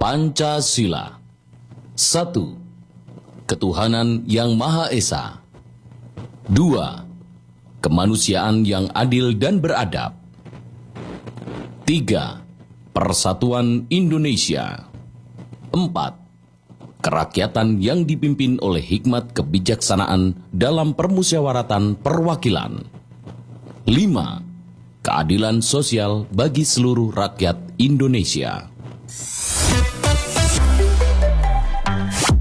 Pancasila. 1. Ketuhanan yang Maha Esa. 2. Kemanusiaan yang adil dan beradab. 3. Persatuan Indonesia. 4. Kerakyatan yang dipimpin oleh hikmat kebijaksanaan dalam permusyawaratan perwakilan. 5. Keadilan sosial bagi seluruh rakyat Indonesia.